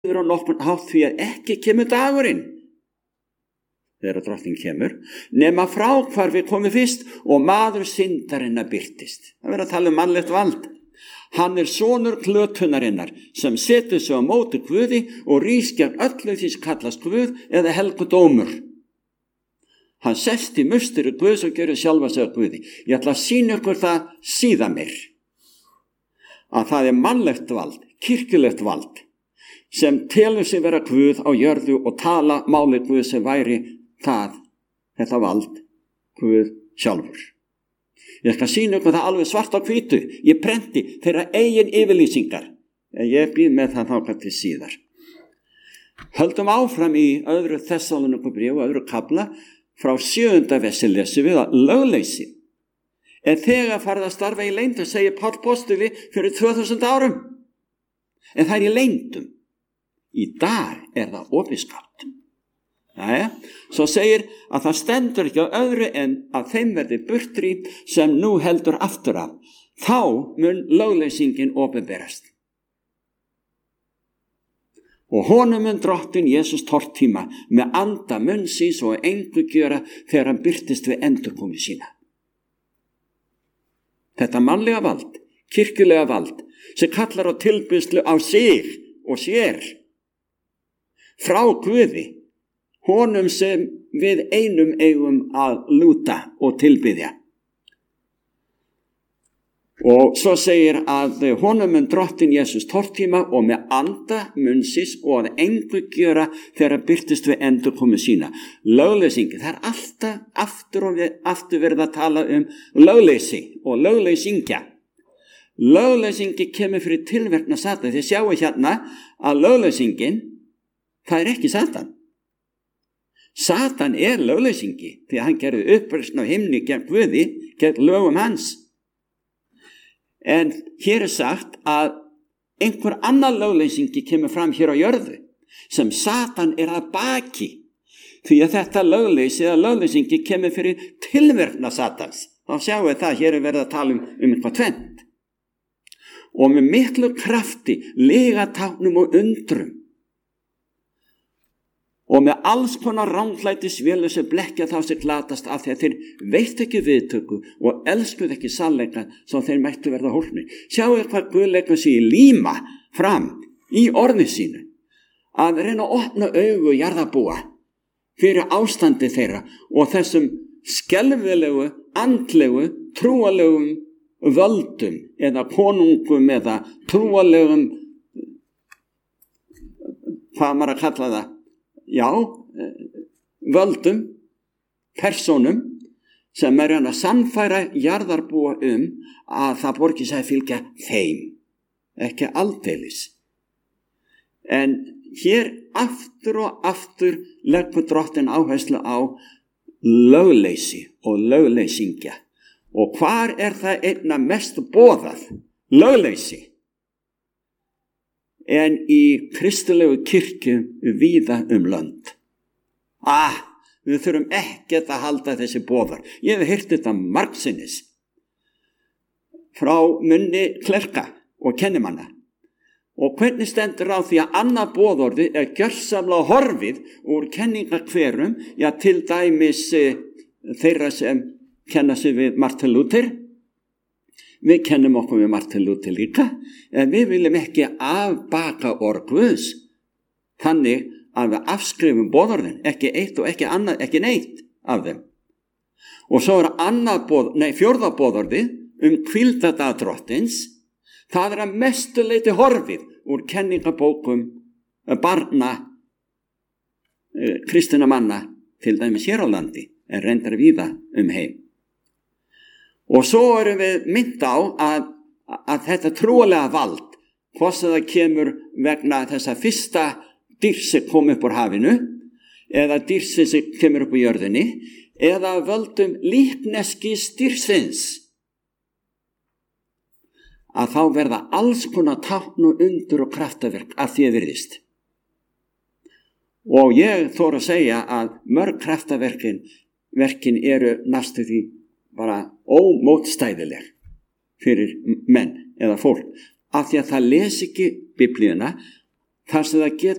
á nokkurn hátt því að ekki kemur dagurinn, þegar drottning kemur, nema fráhvarfi komi fyrst og maður syndarinnar birtist. Það verður að tala mannlegt vald. Hann sonur glötunarinnar sem setur sig á móti Guði og rís gegn öllu því sem kallast Guð eða helgudómur. Hann sest í musteri Guðs og gerir sjálfa sig að Guði. Ég ætla að sýna ykkur það síðan mér. Að það mannlegt vald, kirkjulegt vald, sem telur sig vera Guð á jörðu og tala máli Guð sem væri þetta vald, Guð sjálfur. Ég skal sýna ykkur það alveg svart á hvítu. Ég prenti þeirra eigin yfirlýsingar. Ég býð með það þangað til síðar. Höldum áfram í öðru Þessalóníkubréfi og öðru kafla frá 7. versi lesum við að lögleysi þegar farið að starfa í leynd, segir Páll postuli fyrir 2000 árum. En það í leyndum. Í dag það opinskátt. Svo segir að það stendur ekki á öðru en að þeim verði burtri sem nú heldur aftur af. Þá mun lögleysingin opinberast. Og honum mun drottinn Jesús tortíma með anda munns síns og engu gjöra þegar hann birtist við endurkomu sína. Þetta mannlega vald, kirkjulega vald, sem kallar á tilbyrðslu á sig og sér frá Guði, honum sem við einum eigum að lúta og tilbiðja. Og svo segir að honum mun drottinn Jesús tortíma og með anda munnsins og að engu gjöra þegar birtist við endurkomu sína. Lögleysingi, það alltaf aftur og aftur verið að tala lögleysi og lögleysingja. Lögleysingi kemur fyrir tilverkna Satan. Þið sjáu hérna að lögleysingin, það ekki Satan. Satan lögleysingi því að hann gerði uppreisn á himni gegn Guði, gegn lögum hans. En hér sagt að einhver annar lögleysingi kemur fram hér á jörðu sem Satan að baki, því að þetta lögleysi eða lögleysingi kemur fyrir tilverkna Satans. Þá sjáum við það, hér verið að tala eitthvað tvennt. Og með miklu krafti, lygatáknum og undrum og með alls konar ranglætisvélu sem blekkja þá sem glatast af því að þeir veit ekki viðtöku og elskuð ekki sannleika svo þeir mættu verða hólpnir. Sjáu hvað Guð leggur sig líma fram í orði sínu að reyna að opna augu jarðarbúa fyrir ástandi þeirra og þessum skelfilegu, andlegu, trúalegum völdum eða konungum eða trúalegum, hvað maður að kalla það, völdum, personum sem hann að sannfæra jarðarbúa að það borgi sig að fylgja þeim, ekki aldeilis. En hér aftur og aftur leggur drottinn áherslu á lögleysi og lögleysingja. Og hvar það einna mest boðað? Lögleysi. En í kristilegu kirkju víða lönd. Við þurfum ekkert að halda þessi boðar. Ég hef heyrt þetta margsinnis frá munni klerka og kennimanna. Og hvernig stendur á því að annað boðorði gjörsamlega horfið úr kenningakverum, til dæmis þeirra sem kenna sig við Martin Luther. Við kennum okkur við Martin Luther líka, en við viljum ekki afbaka orð Guðs, þannig að við afskrifum boðorðin, ekki eitt og ekki annað, ekki neitt af þeim. Og svo fjórða boðorðið hvíldardag drottins, það að mestu leyti horfið úr kenningabókum barna kristinna manna, til dæmis hér á landi, en reyndar víða heim. Og svo erum við minnt á að þetta trúalega vald, hvort sem það kemur vegna þessa fyrsta dýrs sem kom upp úr hafinu, eða dýrs sem kemur upp úr jörðinni, eða völdum líkneskis dýrsins, að þá verða alls konar tákn og undur og kraftaverk af því virðist. Og ég þori að segja að mörg kraftaverkin eru næstu því bara ómótstæðileg fyrir menn eða fólk, af því að það les ekki Biblíuna, þar sem það